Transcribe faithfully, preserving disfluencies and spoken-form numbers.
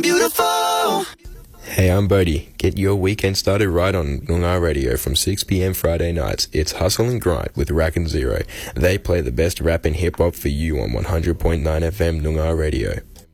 Beautiful. Hey, I'm Bodie. Get your weekend started right on Noongar Radio from six p.m. Friday nights. It's Hustle and Grind with Rack and Zero. They play the best rap and hip-hop for you on one hundred point nine F M Noongar Radio.